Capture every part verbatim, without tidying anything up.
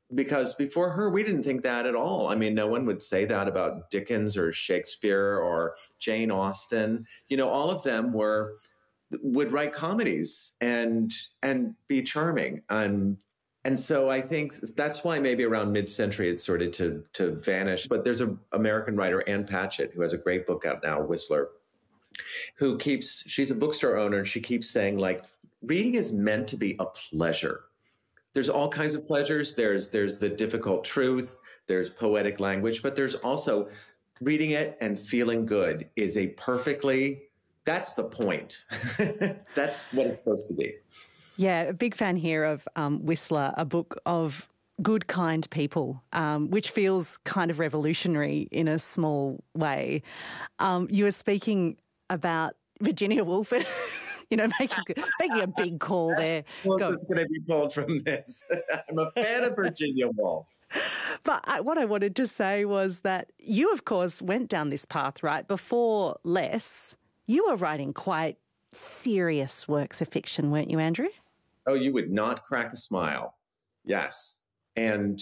because before her, we didn't think that at all. I mean, no one would say that about Dickens or Shakespeare or Jane Austen. You know, all of them were would write comedies and and be charming. And and so I think that's why maybe around mid-century it started to to vanish. But there's an American writer, Ann Patchett, who has a great book out now, Whistler, who keeps, she's a bookstore owner, and she keeps saying, like, reading is meant to be a pleasure. There's all kinds of pleasures. There's there's the difficult truth. There's poetic language, but there's also reading it and feeling good is a perfectly, that's the point. That's what it's supposed to be. Yeah, a big fan here of um, Whistler, a book of good, kind people, um, which feels kind of revolutionary in a small way. Um, you were speaking about Virginia Woolf. You know, making, making a big call there. Well, that's going to be pulled from this. I'm a fan of Virginia Woolf. But I, what I wanted to say was that you, of course, went down this path, right? Before Less, you were writing quite serious works of fiction, weren't you, Andrew? Oh, you would not crack a smile. Yes. And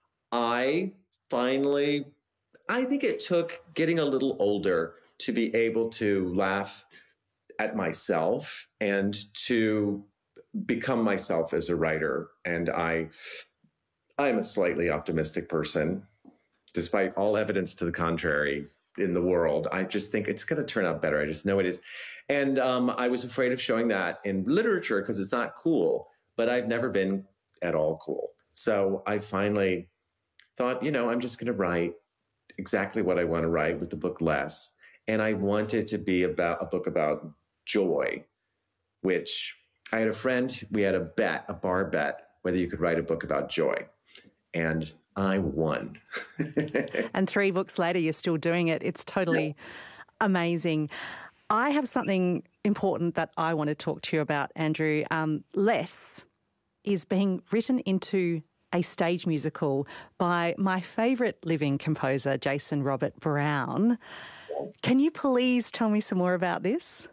I finally, I think it took getting a little older to be able to laugh at myself and to become myself as a writer. And I, I'm a slightly optimistic person, despite all evidence to the contrary in the world. I just think it's going to turn out better. I just know it is. And um, I was afraid of showing that in literature because it's not cool, but I've never been at all cool. So I finally thought, you know, I'm just going to write exactly what I want to write with the book Less. And I want it to be about a book about joy, which I had a friend, we had a bet, a bar bet, whether you could write a book about joy. And I won. And three books later, you're still doing it. It's totally yeah. amazing. I have something important that I want to talk to you about, Andrew. Um, Less is being written into a stage musical by my favourite living composer, Jason Robert Brown. Can you please tell me some more about this?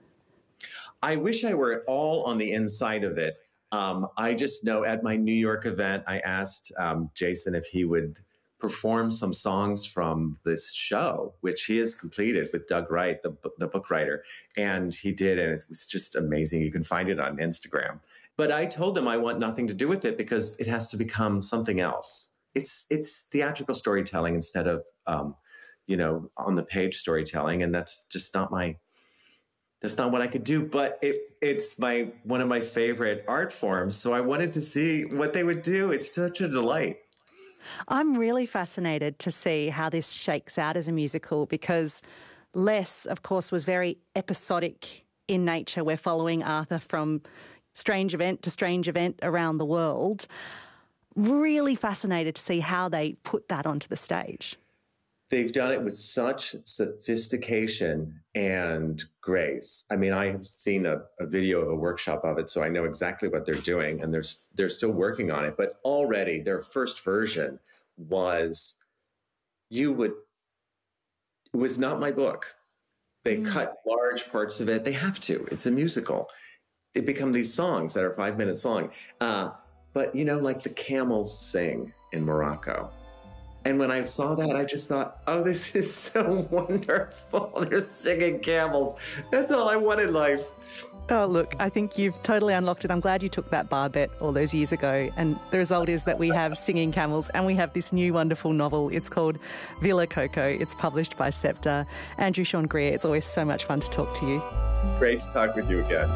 I wish I were all on the inside of it. Um, I just know at my New York event, I asked um, Jason if he would perform some songs from this show, which he has completed with Doug Wright, the, the book writer. And he did, and it was just amazing. You can find it on Instagram. But I told him I want nothing to do with it because it has to become something else. It's it's theatrical storytelling instead of, um, you know, on the page storytelling. And that's just not my... That's not what I could do, but it, it's my one of my favorite art forms. So I wanted to see what they would do. It's such a delight. I'm really fascinated to see how this shakes out as a musical because Less, of course, was very episodic in nature. We're following Arthur from strange event to strange event around the world. Really fascinated to see how they put that onto the stage. They've done it with such sophistication and grace. I mean, I have seen a, a video of a workshop of it, so I know exactly what they're doing, and they're, they're still working on it. But already their first version was, you would, it was not my book. They mm. cut large parts of it. They have to. It's a musical. They become these songs that are five minutes long. Uh, but, you know, like the camels sing in Morocco. And when I saw that, I just thought, oh, this is so wonderful. They're singing camels. That's all I want in life. Oh, look, I think you've totally unlocked it. I'm glad you took that bar bet all those years ago. And the result is that we have singing camels and we have this new wonderful novel. It's called Villa Coco. It's published by Scepter. Andrew Sean Greer, it's always so much fun to talk to you. Great to talk with you again.